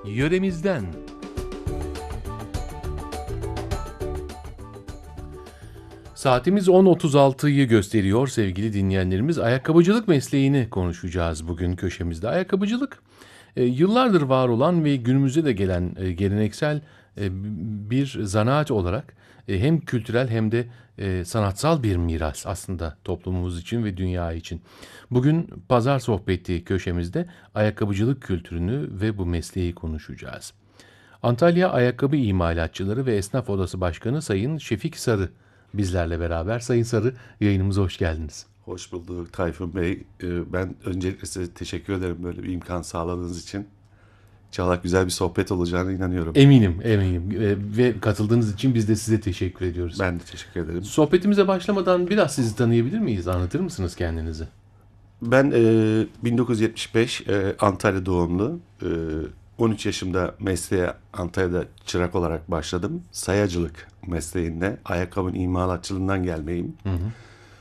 Yöremizden. Saatimiz 10.36'yı gösteriyor sevgili dinleyenlerimiz. Ayakkabıcılık mesleğini konuşacağız bugün köşemizde. Ayakkabıcılık yıllardır var olan ve günümüzde de gelen geleneksel bir zanaat olarak hem kültürel hem de sanatsal bir miras aslında toplumumuz için ve dünya için. Bugün Pazar Sohbeti köşemizde ayakkabıcılık kültürünü ve bu mesleği konuşacağız. Antalya Ayakkabı İmalatçıları ve Esnaf Odası Başkanı Sayın Şefik Sarı bizlerle beraber. Sayın Sarı, yayınımıza hoş geldiniz. Hoş bulduk Tayfun Bey. Ben öncelikle size teşekkür ederim böyle bir imkan sağladığınız için. İnşallah güzel bir sohbet olacağına inanıyorum. Eminim. Ve katıldığınız için biz de size teşekkür ediyoruz. Ben de teşekkür ederim. Sohbetimize başlamadan biraz sizi tanıyabilir miyiz? Anlatır mısınız kendinizi? Ben 1975 Antalya doğumlu. 13 yaşımda mesleğe Antalya'da çırak olarak başladım. Sayacılık mesleğinde ayakkabının imalatçılığından gelmeyim.